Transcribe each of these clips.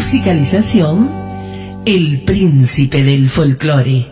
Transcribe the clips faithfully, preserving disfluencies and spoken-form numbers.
Musicalización, el príncipe del folclore,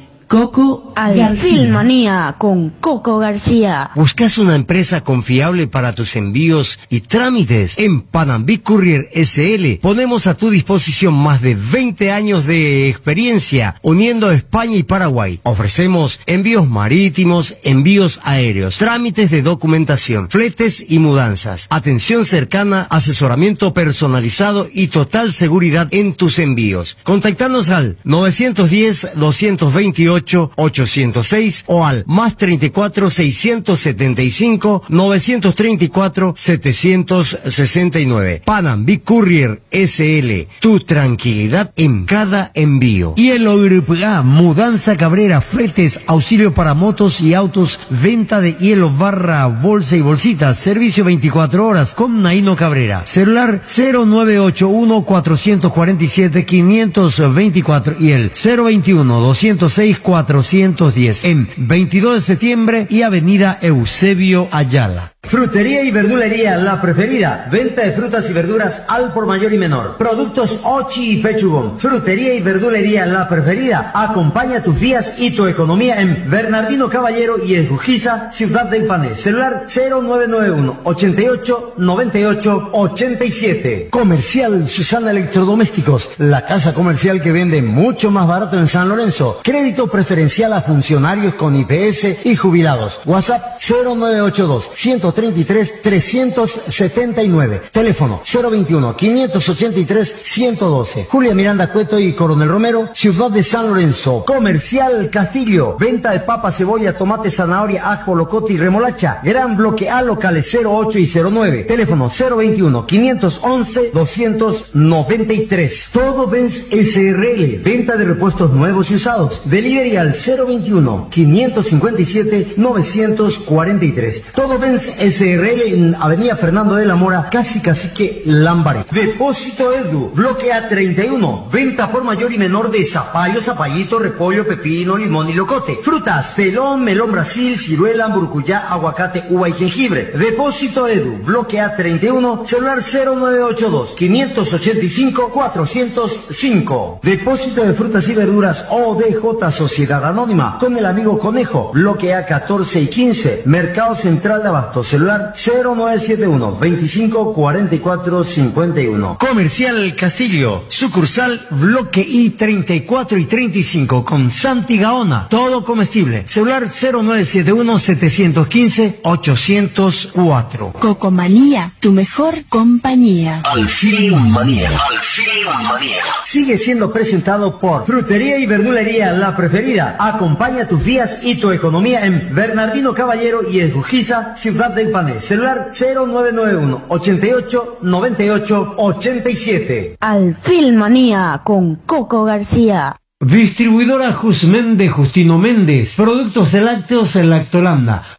Coco Al García. Filmanía con Coco García. ¿Buscas una empresa confiable para tus envíos y trámites? En Panambi Courier S L ponemos a tu disposición más de veinte años de experiencia uniendo España y Paraguay. Ofrecemos envíos marítimos, envíos aéreos, trámites de documentación, fletes y mudanzas, atención cercana, asesoramiento personalizado y total seguridad en tus envíos. Contactanos al nueve uno cero, dos dos ocho, ocho cero seis o al más treinta y cuatro, seiscientos setenta y cinco, novecientos treinta y cuatro, setecientos sesenta y nueve. Panambi Courier S L, tu tranquilidad en cada envío. Y el O G P A, Mudanza Cabrera, fletes, auxilio para motos y autos, venta de hielo, barra, bolsa y bolsitas, servicio veinticuatro horas con Naino Cabrera. Celular cero nueve ocho uno, cuatro cuatro siete, cinco dos cuatro y el cero veintiuno, doscientos seis, cuatrocientos diez en veintidós de septiembre y Avenida Eusebio Ayala. Frutería y verdulería La Preferida. Venta de frutas y verduras al por mayor y menor. Productos Ochi y Pechugón. Frutería y verdulería La Preferida. Acompaña tus días y tu economía en Bernardino Caballero y Esgujiza, Ciudad del Pané. Celular cero nueve nueve uno, ochenta y ocho, noventa y ocho, ochenta y siete. Comercial Susana Electrodomésticos, la casa comercial que vende mucho más barato en San Lorenzo. Crédito preferencial a funcionarios con I P S y jubilados. WhatsApp cero nueve ocho dos, ciento treinta y tres, trescientos setenta y nueve. Teléfono cero veintiuno, quinientos ochenta y tres, ciento doce. Julia Miranda Cueto y Coronel Romero, Ciudad de San Lorenzo. Comercial Castillo. Venta de papa, cebolla, tomate, zanahoria, ajo, locote y remolacha. Gran bloque A, locales cero ocho y cero nueve. Teléfono cero veintiuno, quinientos once, doscientos noventa y tres. Todo Benz S R L. Venta de repuestos nuevos y usados. Delivery al cero veintiuno, quinientos cincuenta y siete, novecientos cuarenta y tres. Todo Benz S R L en Avenida Fernando de la Mora, casi cacique Lambaré. Depósito Edu, bloque A treinta y uno. Venta por mayor y menor de zapallo, zapallito, repollo, pepino, limón y locote. Frutas, pelón, melón Brasil, ciruela, burucuyá, aguacate, uva y jengibre. Depósito Edu, bloque A treinta y uno, celular cero nueve ocho dos, quinientos ochenta y cinco, cuatrocientos cinco. Depósito de frutas y verduras O D J Sociedad Anónima, con el amigo Conejo, bloque A catorce y quince, Mercado Central de Abasto. Celular cero nueve siete uno, veinticinco, cuarenta y cuatro, cincuenta y uno. Comercial Castillo, sucursal bloque I treinta y cuatro y treinta y cinco con Santi Gaona, todo comestible. Celular cero nueve siete uno, setecientos quince, ochocientos cuatro. Cocomanía, tu mejor compañía. Al Filmanía. Al Filmanía. Sigue siendo presentado por Frutería y Verdulería La Preferida. Acompaña tus días y tu economía en Bernardino Caballero y Esgujiza, Ciudad del Pané. Celular cero nueve nueve uno, ochenta y ocho, noventa y ocho, ochenta y siete. Al Filmanía con Coco García. Distribuidora Jusmende Justino Méndez. Productos lácteos en Lactolanda.